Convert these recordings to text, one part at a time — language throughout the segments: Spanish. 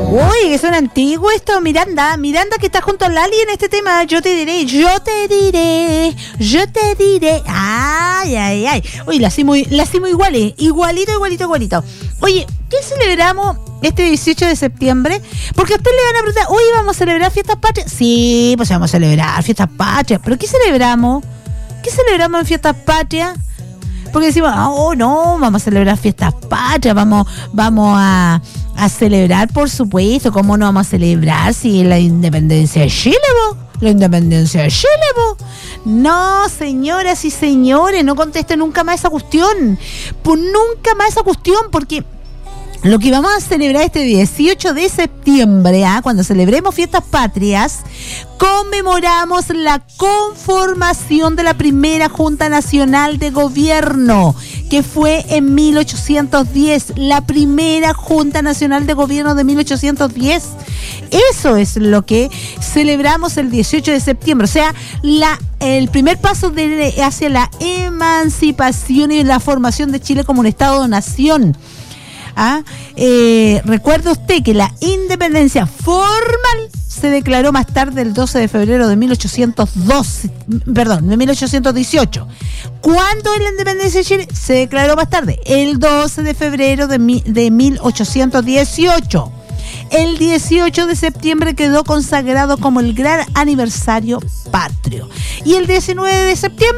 Uy, que suena antiguo esto, Miranda que está junto a Lali en este tema. Yo te diré. Ay. Uy, la hacemos iguales, igualito. Oye, ¿qué celebramos este 18 de septiembre? Porque a usted le van a preguntar, oye, ¿vamos a celebrar fiestas patrias? Sí, pues vamos a celebrar fiestas patrias. ¿Pero qué celebramos? ¿Qué celebramos en fiestas patrias? Porque decimos, no, vamos a celebrar fiestas patrias, vamos a celebrar, por supuesto. ¿Cómo no vamos a celebrar si la independencia de Chile, po? La independencia de Chile, po. No, señoras y señores, no conteste nunca más esa cuestión. Pues nunca más esa cuestión, porque lo que vamos a celebrar este 18 de septiembre, cuando celebremos fiestas patrias, conmemoramos la conformación de la primera Junta Nacional de Gobierno, que fue en 1810, la primera Junta Nacional de Gobierno de 1810. Eso es lo que celebramos el 18 de septiembre, o sea, el primer paso hacia la emancipación y la formación de Chile como un Estado-nación. Recuerde usted que la independencia formal se declaró más tarde, el 12 de febrero de 1818. ¿Cuándo es la independencia de Chile? Se declaró más tarde, el 12 de febrero de 1818. El 18 de septiembre quedó consagrado como el gran aniversario patrio. Y el 19 de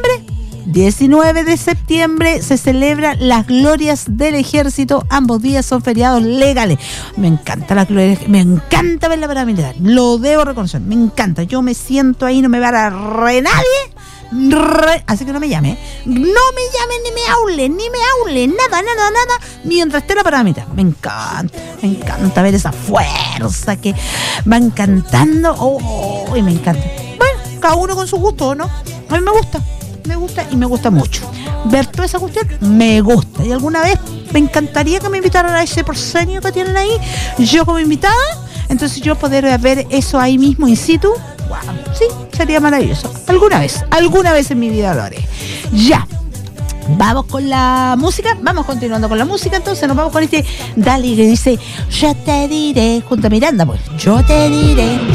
septiembre se celebran las glorias del ejército. Ambos días son feriados legales. Me encanta las glorias, me encanta ver la parada militar, lo debo reconocer, me encanta. Yo me siento ahí, no me va a nadie, así que no me llame ni me hable, nada, mientras esté la parada militar. Me encanta ver esa fuerza que van cantando. Me encanta. Bueno, cada uno con su gusto, ¿no? A mí me gusta y me gusta mucho ver toda esa cuestión, me gusta. Y alguna vez me encantaría que me invitaran a ese proscenio que tienen ahí, yo como invitada, entonces yo poder ver eso ahí mismo in situ. Wow, sí, sería maravilloso. Alguna vez en mi vida lo haré. Ya, vamos con la música, vamos continuando con la música. Entonces nos vamos con este Dali que dice, yo te diré, junto a Miranda, pues, yo te diré.